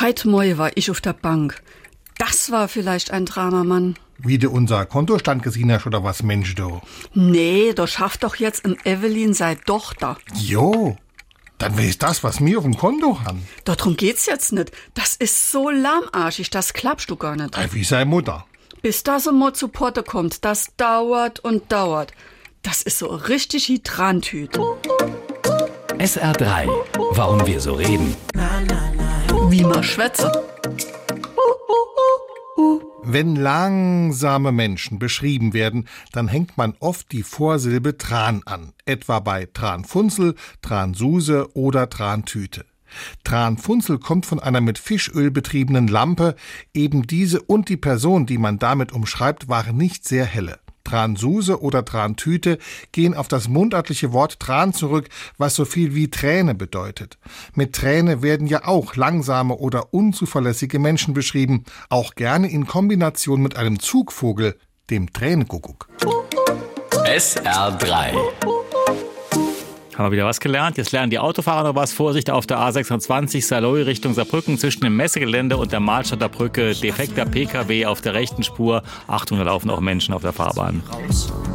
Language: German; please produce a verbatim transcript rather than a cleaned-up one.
Heute Morgen war ich auf der Bank. Das war vielleicht ein Drama, Mann. Wie du unser Kontostand gesehen hast oder was, Mensch, du? Nee, da schafft doch jetzt in Evelyn sei Tochter. Jo, dann weiß das, was wir auf dem Konto haben. Darum geht's jetzt nicht. Das ist so lahmarschig, das klappst du gar nicht. Wie sei Mutter. Bis das immer zu Potte kommt, das dauert und dauert. Das ist so richtig Hydrantüte. S R drei. Warum wir so reden. Wie man schwätze. Wenn langsame Menschen beschrieben werden, dann hängt man oft die Vorsilbe Tran an, etwa bei Tranfunzel, Transuse oder Trantüte. Tranfunzel kommt von einer mit Fischöl betriebenen Lampe. Eben diese und die Person, die man damit umschreibt, waren nicht sehr helle. Transuse oder Trantüte gehen auf das mundartliche Wort Tran zurück, was so viel wie Träne bedeutet. Mit Träne werden ja auch langsame oder unzuverlässige Menschen beschrieben, auch gerne in Kombination mit einem Zugvogel, dem Tränenkuckuck. S R drei. Haben wir wieder was gelernt? Jetzt lernen die Autofahrer noch was. Vorsicht auf der A sechsundzwanzig, Saarlouis Richtung Saarbrücken zwischen dem Messegelände und der Mahlstadter Brücke. Defekter P K W auf der rechten Spur. Achtung, da laufen auch Menschen auf der Fahrbahn.